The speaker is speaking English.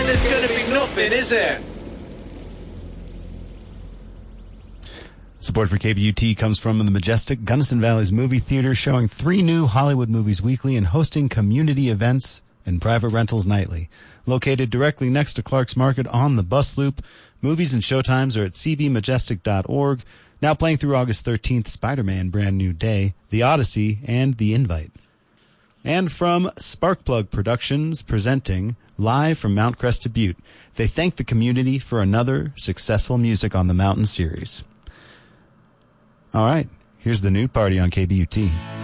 there's gonna be nothing, is there? Support for KBUT comes from the majestic Gunnison Valley's movie theater, showing 3 new Hollywood movies weekly and hosting community events and private rentals nightly. Located directly next to Clark's Market on the bus loop, movies and showtimes are at cbmajestic.org. Now playing through August 13th, Spider-Man Brand New Day, The Odyssey, and The Invite. And from Sparkplug Productions, presenting Live from Mount Crested Butte. They thank the community for another successful Music on the Mountain series. All right, here's the Nude Party on KBUT.